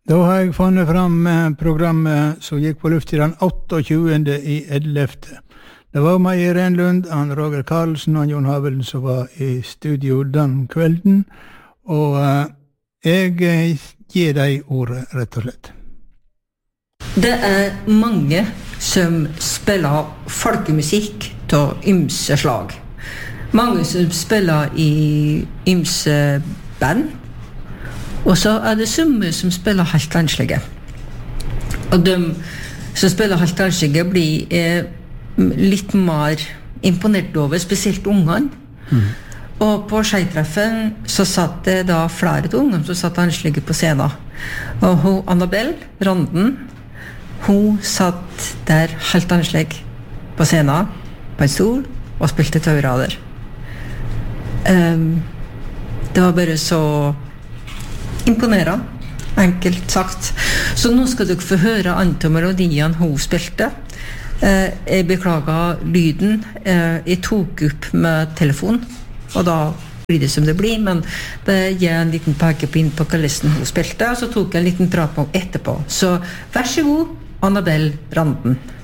Da har jeg funnet fram programmet som gikk på luft I den 28.11. Det var meg Irene Lund, han Roger Karlsen og Jon Havelen som var I studio den kvelden, og jeg gir deg ordet rett og slett. Det mange som spiller folkemusikk av ymse slag. Mange som spiller I ymse band, og så det summe som spiller helt annerledes. Og de som spiller helt annerledes blir litt mer imponert over, spesielt ungene. Og på skjeitreffen så satt det da flere til ungene som satt annerledes på scenen. Og hun, Annabelle Randen, hun satt der helt annerledes på scenen, på en stol, og spilte taurader. Det var bare så imponerende, enkelt sagt. Så nå skal dere få høre Ante melodien hun spilte. Jeg beklager lyden. Jeg tok opp med telefon, og da blir det som det blir, men det gir en liten pekepinn på hvordan hun spilte, og så tok jeg en liten prat på etterpå. Så vær så god, Annabelle Randen.